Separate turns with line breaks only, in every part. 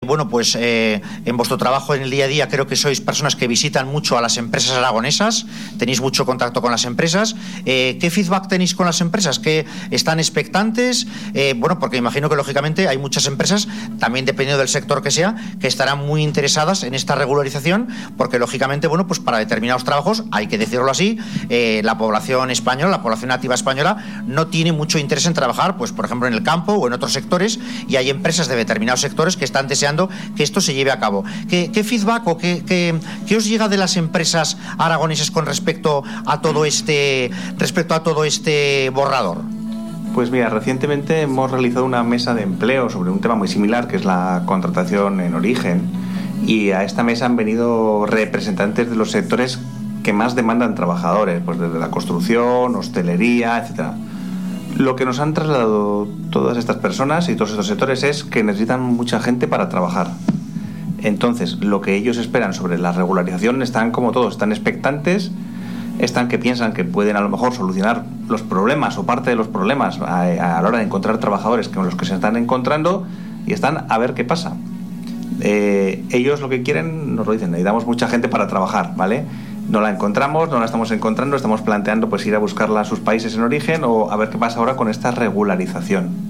bueno, pues en vuestro trabajo en el día a día creo que sois personas que visitan mucho a las empresas aragonesas, tenéis mucho contacto con las empresas. ¿Qué feedback tenéis con las empresas? ¿Que están expectantes? Bueno, porque imagino que lógicamente hay muchas empresas, también dependiendo del sector que sea, que estarán muy interesadas en esta regularización, porque lógicamente, bueno, pues para determinados trabajos, hay que decirlo así, la población española, la población nativa española, no tiene mucho interés en trabajar, pues por ejemplo en el campo o en otros sectores, y hay empresas de determinados sectores que están deseando que esto se lleve a cabo. ¿Qué feedback o qué os llega de las empresas aragonesas con respecto a todo este borrador?
Pues mira, recientemente hemos realizado una mesa de empleo sobre un tema muy similar, que es la contratación en origen, y a esta mesa han venido representantes de los sectores que más demandan trabajadores, pues desde la construcción, hostelería, etcétera. Lo que nos han trasladado todas estas personas y todos estos sectores es que necesitan mucha gente para trabajar. Entonces, lo que ellos esperan sobre la regularización están como todos, están expectantes, están que piensan que pueden a lo mejor solucionar los problemas o parte de los problemas a la hora de encontrar trabajadores con los que se están encontrando, y están a ver qué pasa. Ellos lo que quieren, nos lo dicen, necesitamos mucha gente para trabajar, ¿vale? No la encontramos, no la estamos encontrando, estamos planteando pues ir a buscarla a sus países en origen o a ver qué pasa ahora con esta regularización.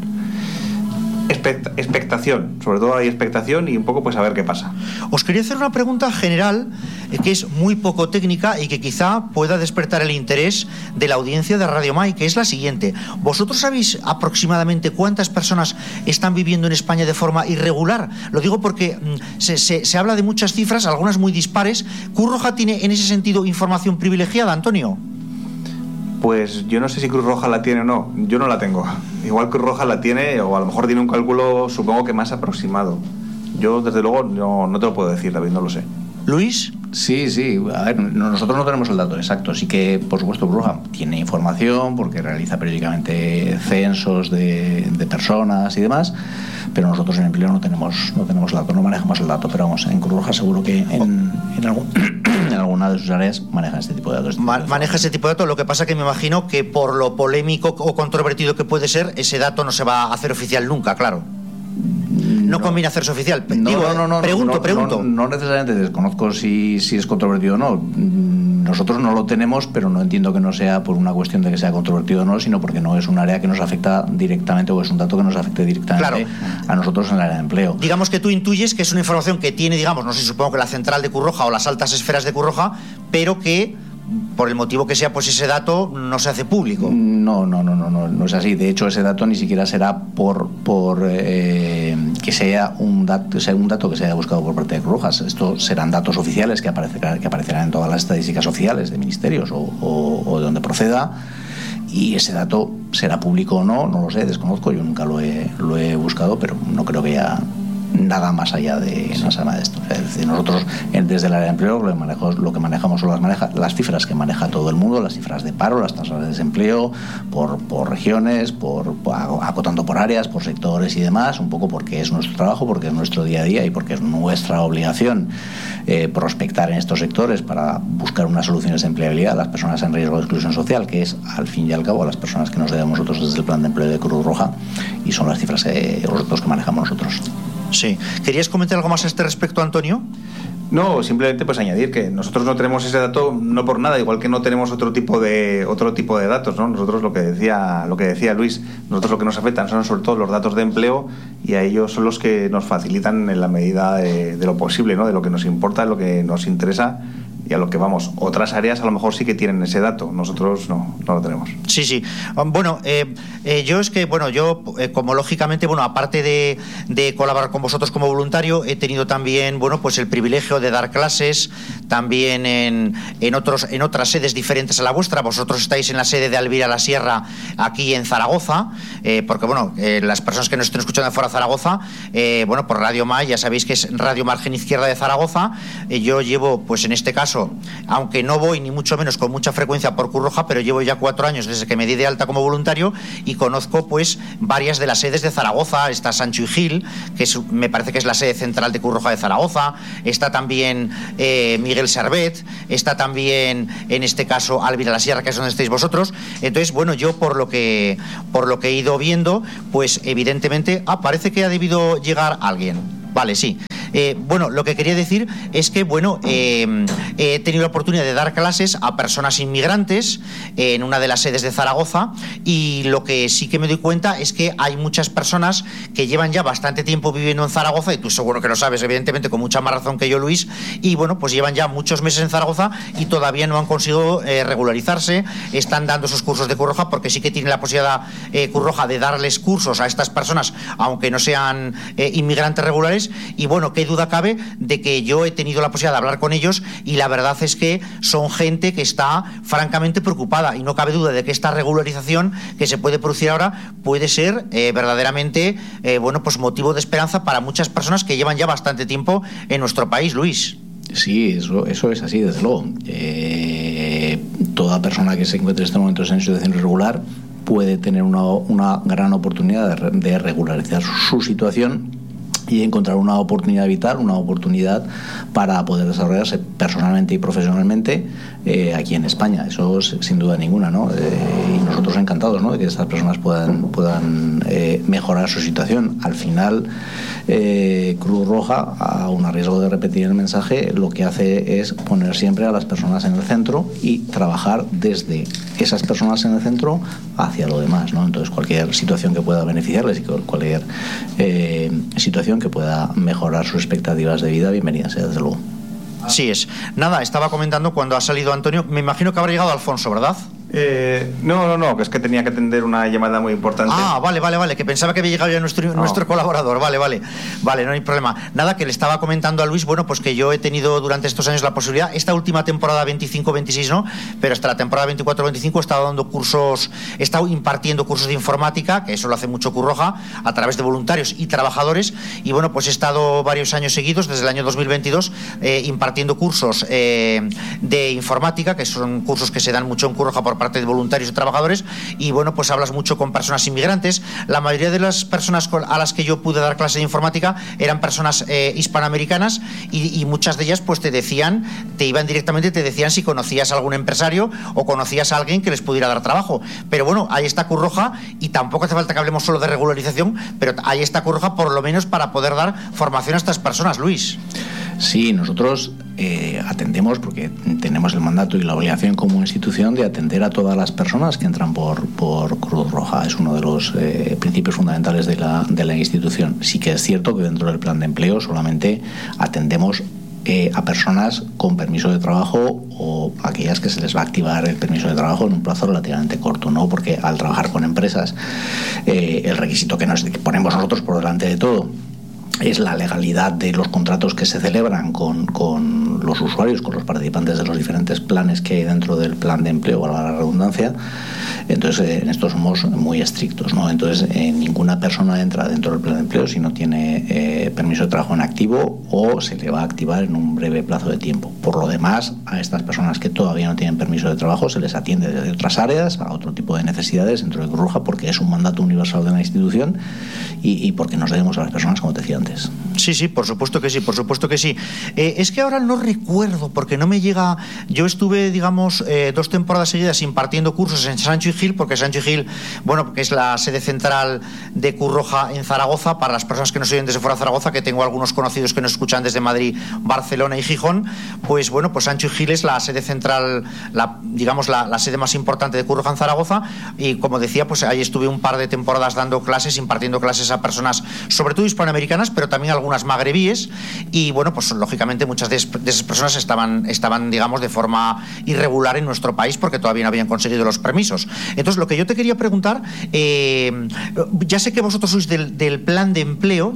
Expectación, sobre todo hay expectación y un poco pues a ver qué pasa.
Os quería hacer una pregunta general que es muy poco técnica y que quizá pueda despertar el interés de la audiencia de Radio Mai, que es la siguiente. ¿Vosotros sabéis aproximadamente cuántas personas están viviendo en España de forma irregular? Lo digo porque se habla de muchas cifras, algunas muy dispares. ¿Cruz Roja tiene en ese sentido información privilegiada, Antonio?
Pues yo no sé si Cruz Roja la tiene o no, yo no la tengo. Igual Cruz Roja la tiene, o a lo mejor tiene un cálculo, supongo que más aproximado. Yo, desde luego, no te lo puedo decir, David, no lo sé.
¿Luis?
Sí, a ver, nosotros no tenemos el dato exacto, sí que, por supuesto, Cruz Roja tiene información porque realiza periódicamente censos de personas y demás, pero nosotros en empleo no tenemos el dato, no manejamos el dato, pero vamos, en Cruz Roja seguro que en alguna de sus áreas maneja este tipo de datos.
Maneja ese tipo de datos, lo que pasa que me imagino que por lo polémico o controvertido que puede ser, ese dato no se va a hacer oficial nunca, claro. No conviene hacerse oficial. Pregunto.
No necesariamente desconozco si es controvertido o no. Nosotros no lo tenemos, pero no entiendo que no sea por una cuestión de que sea controvertido o no, sino porque no es un área que nos afecta directamente o es un dato que nos afecte directamente a nosotros en el área de empleo.
Digamos que tú intuyes que es una información que tiene, digamos, no sé, supongo que la central de Cruz Roja o las altas esferas de Cruz Roja, pero que por el motivo que sea, pues ese dato no se hace público. No
es así. De hecho, ese dato ni siquiera será por que sea un dato que se haya buscado por parte de Cruz Roja. Estos serán datos oficiales que aparecerán en todas las estadísticas oficiales de ministerios o de donde proceda. Y ese dato será público o no lo sé, desconozco. Yo nunca lo he buscado, pero no creo que haya nada más allá de esto. Es decir, nosotros desde el área de empleo lo que manejamos son las cifras que maneja todo el mundo, las cifras de paro, las tasas de desempleo, por regiones, acotando por áreas, por sectores y demás, un poco porque es nuestro trabajo, porque es nuestro día a día y porque es nuestra obligación prospectar en estos sectores para buscar unas soluciones de empleabilidad a las personas en riesgo de exclusión social, que es al fin y al cabo a las personas que nos debemos nosotros desde el plan de empleo de Cruz Roja, y son las cifras los datos que manejamos nosotros.
Sí. ¿Querías comentar algo más a este respecto, Antonio?
No, simplemente pues añadir que nosotros no tenemos ese dato no por nada, igual que no tenemos otro tipo de datos, ¿no? Nosotros lo que decía Luis, nosotros lo que nos afectan son sobre todo los datos de empleo, y a ellos son los que nos facilitan en la medida de lo posible, ¿no? De lo que nos importa, de lo que nos interesa y a lo que vamos. Otras áreas a lo mejor sí que tienen ese dato, nosotros no lo tenemos.
Sí. Bueno, yo es que, como lógicamente, aparte de colaborar con vosotros como voluntario, he tenido también, pues el privilegio de dar clases también en otras sedes diferentes a la vuestra. Vosotros estáis en la sede de Alvira la Sierra, aquí en Zaragoza, porque, las personas que nos estén escuchando de fuera de Zaragoza, por Radio Mai, ya sabéis que es Radio Margen Izquierda de Zaragoza. Yo llevo, pues en este caso, aunque no voy ni mucho menos con mucha frecuencia por Cruz Roja, pero llevo ya 4 años desde que me di de alta como voluntario y conozco pues varias de las sedes de Zaragoza. Está Sancho y Gil, que me parece que es la sede central de Cruz Roja de Zaragoza. Está también Miguel Servet, está también en este caso Alvira la Sierra, que es donde estáis vosotros. Entonces, yo por lo que he ido viendo, pues evidentemente parece que ha debido llegar alguien. Vale, sí. Bueno, lo que quería decir es que, bueno, he tenido la oportunidad de dar clases a personas inmigrantes en una de las sedes de Zaragoza, y lo que sí que me doy cuenta es que hay muchas personas que llevan ya bastante tiempo viviendo en Zaragoza, y tú seguro que lo sabes, evidentemente, con mucha más razón que yo, Luis, y bueno, pues llevan ya muchos meses en Zaragoza y todavía no han conseguido regularizarse. Están dando esos cursos de Cruz Roja porque sí que tiene la posibilidad Cruz Roja de darles cursos a estas personas, aunque no sean inmigrantes regulares, y bueno, qué duda cabe de que yo he tenido la posibilidad de hablar con ellos, y la verdad es que son gente que está francamente preocupada, y no cabe duda de que esta regularización que se puede producir ahora puede ser verdaderamente bueno, pues motivo de esperanza para muchas personas que llevan ya bastante tiempo en nuestro país, Luis.
Sí, eso es así, desde luego. Toda persona que se encuentre en este momento en situación irregular puede tener una gran oportunidad de regularizar su situación y encontrar una oportunidad vital, una oportunidad para poder desarrollarse personalmente y profesionalmente aquí en España. Eso es, sin duda ninguna, ¿no? Y nosotros encantados, ¿no?, de que estas personas puedan mejorar su situación. Al final, Cruz Roja, aun a riesgo de repetir el mensaje, lo que hace es poner siempre a las personas en el centro y trabajar desde esas personas en el centro hacia lo demás, ¿no? Entonces, cualquier situación que pueda beneficiarles y cualquier situación que pueda mejorar sus expectativas de vida, bienvenida sea, desde luego.
Así es. Nada, estaba comentando cuando ha salido Antonio, me imagino que habrá llegado Alfonso, ¿verdad?
No, que es que tenía que atender una llamada muy importante.
Vale, que pensaba que había llegado ya nuestro colaborador. Vale, no hay problema. Nada, que le estaba comentando a Luis, bueno, pues que yo he tenido durante estos años la posibilidad, esta última temporada 25-26 no, pero hasta la temporada 24-25 he estado dando cursos, he estado impartiendo cursos de informática, que eso lo hace mucho Cruz Roja, a través de voluntarios y trabajadores, y bueno, pues he estado varios años seguidos, desde el año 2022, impartiendo cursos de informática, que son cursos que se dan mucho en Cruz Roja por parte de voluntarios y trabajadores, y bueno, pues hablas mucho con personas inmigrantes. La mayoría de las personas a las que yo pude dar clase de informática eran personas hispanoamericanas, y muchas de ellas pues te decían si conocías a algún empresario o conocías a alguien que les pudiera dar trabajo. Pero bueno, ahí está Cruz Roja, y tampoco hace falta que hablemos solo de regularización, pero ahí está Cruz Roja por lo menos para poder dar formación a estas personas, Luis.
Sí, nosotros atendemos, porque tenemos el mandato y la obligación como institución de atender a todas las personas que entran por Cruz Roja. Es uno de los principios fundamentales de la institución. Sí que es cierto que dentro del plan de empleo solamente atendemos a personas con permiso de trabajo, o aquellas que se les va a activar el permiso de trabajo en un plazo relativamente corto, ¿no? Porque al trabajar con empresas, el requisito que ponemos nosotros por delante de todo es la legalidad de los contratos que se celebran con los usuarios, con los participantes de los diferentes planes que hay dentro del plan de empleo, valga la redundancia. Entonces, en esto somos muy estrictos, ¿no? Entonces, ninguna persona entra dentro del plan de empleo si no tiene permiso de trabajo en activo, o se le va a activar en un breve plazo de tiempo. Por lo demás, a estas personas que todavía no tienen permiso de trabajo se les atiende desde otras áreas, a otro tipo de necesidades dentro de Cruz Roja, porque es un mandato universal de la institución y porque nos debemos a las personas, como te decía antes.
Sí, por supuesto que sí. Es que ahora no recuerdo, porque no me llega. Yo estuve, digamos, 2 temporadas seguidas impartiendo cursos en Sancho y Gil, porque Sancho y Gil, bueno, que es la sede central de Cruz Roja en Zaragoza. Para las personas que nos oyen desde fuera de Zaragoza, que tengo algunos conocidos que nos escuchan desde Madrid, Barcelona y Gijón, pues bueno, pues Sancho y Gil es la sede central, la sede más importante de Cruz Roja en Zaragoza, y como decía, pues ahí estuve un par de temporadas dando clases, impartiendo clases a personas, sobre todo hispanoamericanas, pero también algunas magrebíes, y bueno, pues lógicamente muchas de esas personas estaban digamos de forma irregular en nuestro país, porque todavía no habían conseguido los permisos. Entonces, lo que yo te quería preguntar, ya sé que vosotros sois del plan de empleo,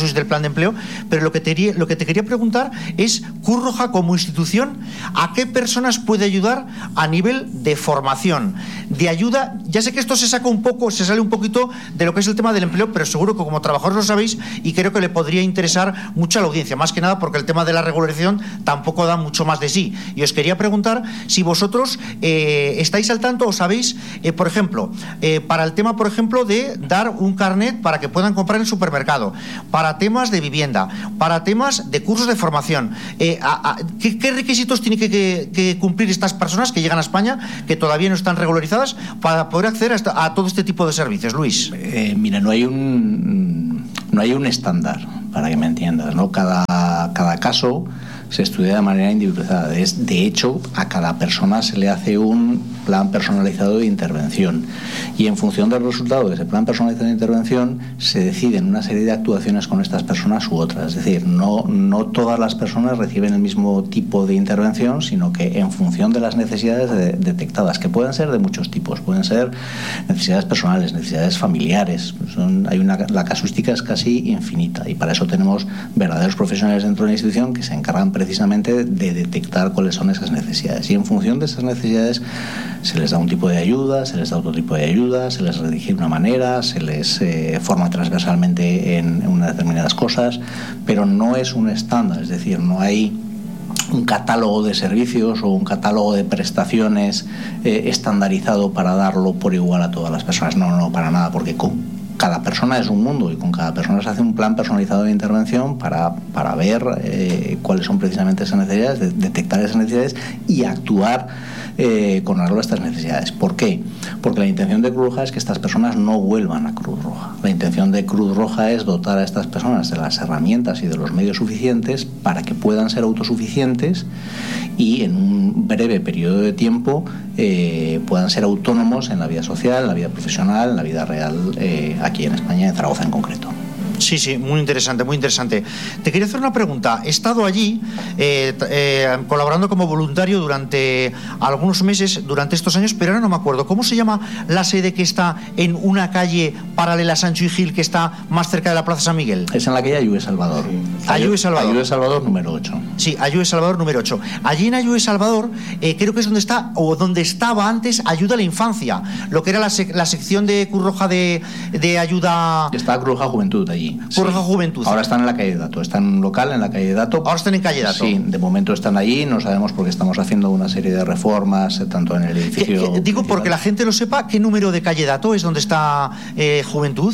pero lo que te quería preguntar es, Cruz Roja como institución, ¿a qué personas puede ayudar a nivel de formación, de ayuda? Ya sé que esto se sale un poquito de lo que es el tema del empleo, pero seguro que como trabajadores lo sabéis, y creo que le podría interesar mucho a la audiencia, más que nada porque el tema de la regularización tampoco da mucho más de sí. Y os quería preguntar si vosotros estáis al tanto o sabéis, por ejemplo, para el tema, por ejemplo, de dar un carnet para que puedan comprar en el supermercado, para temas de vivienda, para temas de cursos de formación. ¿Qué requisitos tienen que cumplir estas personas que llegan a España, que todavía no están regularizadas, para poder acceder a todo este tipo de servicios, Luis?
Mira, no hay un estándar para que me entiendas, ¿no? Cada caso se estudia de manera individualizada. De hecho, a cada persona se le hace un plan personalizado de intervención y en función del resultado de ese plan personalizado de intervención se deciden una serie de actuaciones con estas personas u otras. Es decir, no todas las personas reciben el mismo tipo de intervención, sino que en función de las necesidades detectadas, que pueden ser de muchos tipos, pueden ser necesidades personales, necesidades familiares, la casuística es casi infinita y para eso tenemos verdaderos profesionales dentro de la institución que se encargan precisamente de detectar cuáles son esas necesidades y en función de esas necesidades se les da un tipo de ayuda, se les da otro tipo de ayuda, se les redirige de una manera, se les forma transversalmente en unas determinadas cosas, pero no es un estándar, es decir, no hay un catálogo de servicios o un catálogo de prestaciones estandarizado para darlo por igual a todas las personas. No, para nada, porque cada persona es un mundo y con cada persona se hace un plan personalizado de intervención para ver cuáles son precisamente esas necesidades, detectar esas necesidades y actuar con arreglo a estas necesidades. ¿Por qué? Porque la intención de Cruz Roja es que estas personas no vuelvan a Cruz Roja. La intención de Cruz Roja es dotar a estas personas de las herramientas y de los medios suficientes para que puedan ser autosuficientes y en un breve periodo de tiempo puedan ser autónomos en la vida social, en la vida profesional, en la vida real aquí en España, en Zaragoza en concreto.
Sí, muy interesante, muy interesante. Te quería hacer una pregunta. He estado allí colaborando como voluntario durante algunos meses, durante estos años, pero ahora no me acuerdo. ¿Cómo se llama la sede que está en una calle paralela a Sancho y Gil, que está más cerca de la Plaza San Miguel?
Es en la calle Ayude Salvador.
Ayude Salvador.
Ayude Salvador número 8.
Sí, Ayude Salvador número 8. Allí en Ayude Salvador creo que es donde está, o donde estaba antes, Ayuda a la Infancia, lo que era la sección de Cruz Roja de ayuda...
Está Cruz Roja Juventud allí.
Cruz Roja Juventud.
Ahora están en la calle Dato, están en un local en la calle Dato.
Ahora están en calle Dato.
Sí, de momento están allí, no sabemos porque estamos haciendo una serie de reformas, tanto en el edificio...
Digo, porque la gente lo sepa, ¿qué número de calle Dato es donde está Juventud?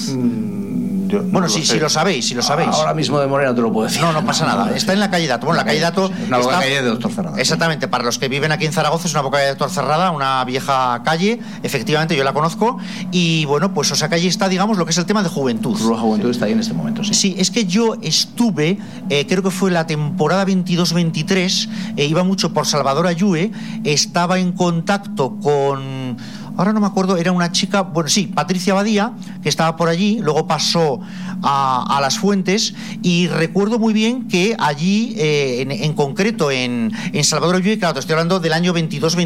Bueno, si lo sabéis.
Ahora mismo de memoria no te lo puedo decir.
No pasa nada. Está en la calle Dato. Bueno, la calle Dato...
Una boca calle de Doctor Cerrada.
Exactamente. Para los que viven aquí en Zaragoza es una boca de Doctor Cerrada, una vieja calle. Efectivamente, yo la conozco. Y bueno, pues esa calle está, digamos, lo que es el tema de Juventud.
Cruz Roja Juventud está ahí en este momento, sí.
Sí, es que yo estuve, creo que fue la temporada 22-23, iba mucho por Salvador Ayue, estaba en contacto con... Ahora no me acuerdo, era una chica, bueno, sí, Patricia Badía, que estaba por allí, luego pasó a Las Fuentes, y recuerdo muy bien que allí, en concreto en Salvador Ayue, claro, te estoy hablando del año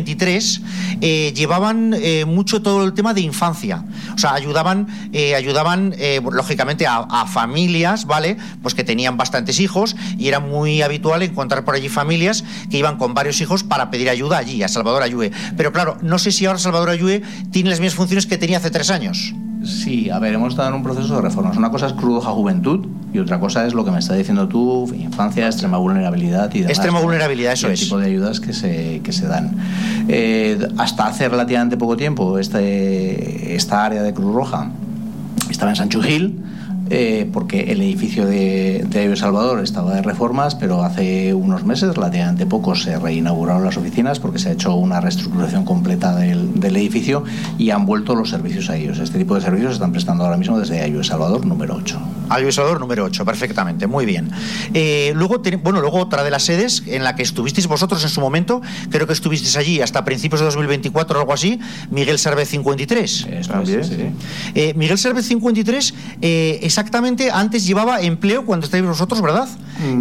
22-23, llevaban mucho todo el tema de infancia, o sea, ayudaban lógicamente a familias, ¿vale? Pues que tenían bastantes hijos, y era muy habitual encontrar por allí familias que iban con varios hijos para pedir ayuda allí, a Salvador Ayue. Pero claro, no sé si ahora Salvador Ayue tiene las mismas funciones que tenía hace 3 años.
Sí, a ver, hemos estado en un proceso de reformas. Una cosa es Cruz Roja Juventud y otra cosa es lo que me está diciendo tú, infancia, extrema vulnerabilidad y demás.
Extrema vulnerabilidad, eso es.
El tipo de ayudas que se dan. Hasta hace relativamente poco tiempo, esta área de Cruz Roja estaba en Sancho Gil, porque el edificio de Ayude Salvador estaba de reformas, pero hace unos meses, relativamente poco, se reinauguraron las oficinas porque se ha hecho una reestructuración completa del edificio y han vuelto los servicios a ellos. Este tipo de servicios se están prestando ahora mismo desde Ayude Salvador número 8.
Ayude Salvador número 8, perfectamente, muy bien. Luego otra de las sedes en la que estuvisteis vosotros en su momento, creo que estuvisteis allí hasta principios de 2024 o algo así, Miguel Servet 53.
También, sí.
Miguel Servet 53, exactamente, antes llevaba empleo cuando estáis vosotros, ¿verdad?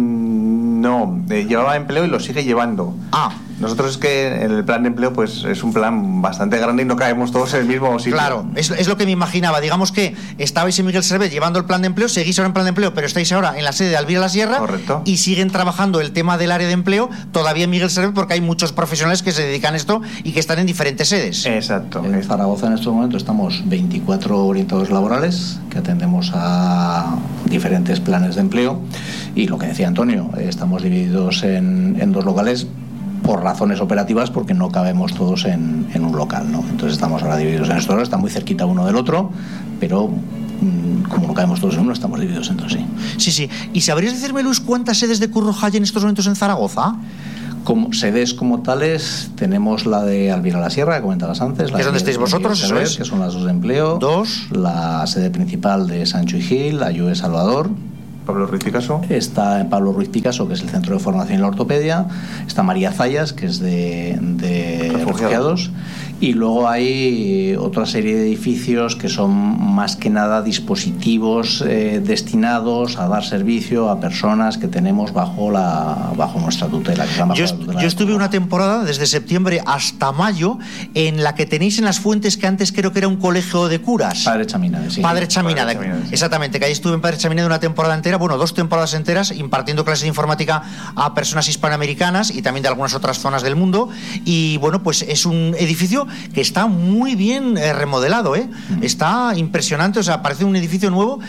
No, llevaba empleo y lo sigue llevando. Nosotros es que el plan de empleo pues es un plan bastante grande y no caemos todos en el mismo sitio.
Claro, es lo que me imaginaba. Digamos que estabais en Miguel Servet llevando el plan de empleo, seguís ahora en plan de empleo, pero estáis ahora en la sede de Alvira la Sierra.
Correcto.
Y siguen trabajando el tema del área de empleo todavía en Miguel Servet porque hay muchos profesionales que se dedican a esto y que están en diferentes sedes.
Exacto.
En Zaragoza en estos momentos estamos 24 orientadores laborales que atendemos a diferentes planes de empleo y lo que decía Antonio, estamos divididos en 2 locales por razones operativas porque no cabemos todos en un local, ¿no? Entonces estamos ahora divididos en estos dos, están muy cerquita uno del otro, pero como no cabemos todos en uno, estamos divididos en 2, sí.
Sí. ¿Y sabrías decirme, Luis, cuántas sedes de Cruz Roja hay en estos momentos en Zaragoza?
Como sedes como tales, tenemos la de Alvira la Sierra, que comentabas antes.
¿Que es donde estáis vosotros? Eso es.
Que son las 2 de empleo.
2.
La sede principal de Sancho y Gil, Ayude Salvador.
Pablo Ruiz Picasso.
Está en Pablo Ruiz Picasso, que es el Centro de Formación en la Ortopedia. Está María Zayas, que es de refugiados. Y luego hay otra serie de edificios que son más que nada dispositivos destinados a dar servicio a personas que tenemos bajo nuestra tutela.
Yo estuve una temporada desde septiembre hasta mayo en la que tenéis en Las Fuentes, que antes creo que era un colegio de curas.
Padre Chaminade, sí.
Padre Chaminade, sí. Exactamente, que ahí estuve en Padre Chaminade una temporada entera, bueno, 2 temporadas enteras, impartiendo clases de informática a personas hispanoamericanas y también de algunas otras zonas del mundo. Y bueno, pues es un edificio que está muy bien remodelado, está impresionante, o sea, parece un edificio nuevo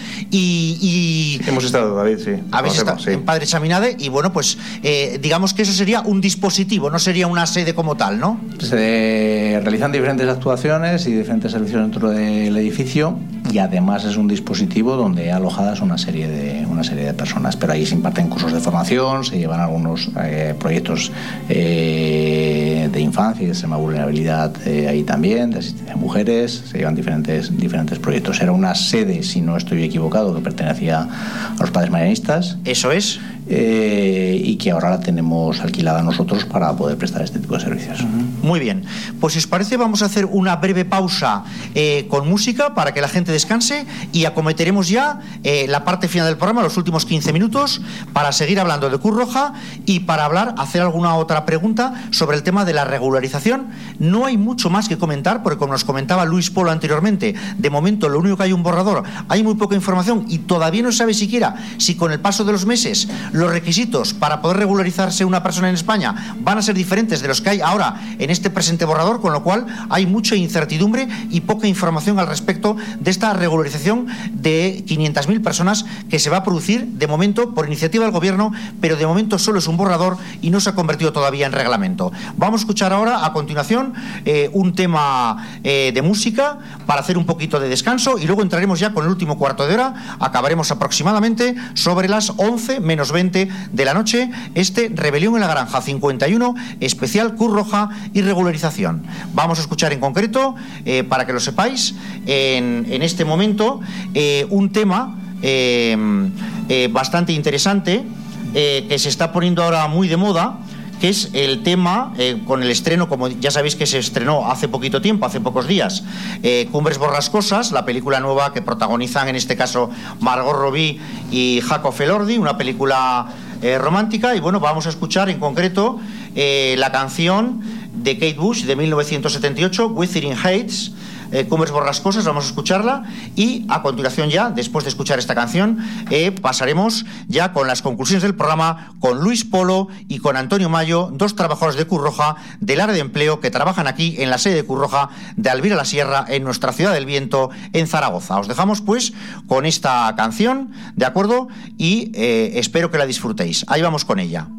y
hemos estado, David, sí.
Habéis estado en Padre Chaminade y bueno, pues digamos que eso sería un dispositivo, no sería una sede como tal, ¿no?
Se realizan diferentes actuaciones y diferentes servicios dentro del edificio y además es un dispositivo donde alojadas una serie de personas, pero ahí se imparten cursos de formación, se llevan algunos proyectos de infancia y de extrema vulnerabilidad ahí también, de asistencia a mujeres, se llevan diferentes proyectos. Era una sede, si no estoy equivocado, que pertenecía a los Padres Marianistas.
Eso es.
Y que ahora la tenemos alquilada nosotros para poder prestar este tipo de servicios.
Muy bien, pues si os parece vamos a hacer una breve pausa con música para que la gente descanse y acometeremos ya la parte final del programa, los últimos 15 minutos, para seguir hablando de Cruz Roja y para hacer alguna otra pregunta sobre el tema de la regularización. No hay mucho más que comentar porque, como nos comentaba Luis Polo anteriormente, de momento lo único que hay un borrador, hay muy poca información y todavía no se sabe siquiera si con el paso de los meses los requisitos para poder regularizarse una persona en España van a ser diferentes de los que hay ahora en este presente borrador, con lo cual hay mucha incertidumbre y poca información al respecto de esta regularización de 500.000 personas que se va a producir de momento por iniciativa del gobierno, pero de momento solo es un borrador y no se ha convertido todavía en reglamento. Vamos a escuchar ahora a continuación un tema de música para hacer un poquito de descanso y luego entraremos ya con el último cuarto de hora. Acabaremos aproximadamente sobre las 11 menos 20 de la noche, Rebelión en la Granja 51, especial Cruz Roja y regularización. Vamos a escuchar en concreto, para que lo sepáis, en este momento, un tema bastante interesante que se está poniendo ahora muy de moda, que es el tema, con el estreno, como ya sabéis que se estrenó hace poquito tiempo, hace pocos días, Cumbres Borrascosas, la película nueva que protagonizan en este caso Margot Robbie y Jacob Elordi, una película romántica. Y bueno, vamos a escuchar en concreto la canción de Kate Bush de 1978, Wuthering Heights, Cumbres Borrascosas. Vamos a escucharla y a continuación, ya después de escuchar esta canción, pasaremos ya con las conclusiones del programa con Luis Polo y con Antonio Mayo, 2 trabajadores de Cruz Roja del área de empleo que trabajan aquí en la sede de Cruz Roja de Alvira la Sierra, en nuestra ciudad del viento, en Zaragoza. Os dejamos pues con esta canción, ¿de acuerdo? Y espero que la disfrutéis. Ahí vamos con ella.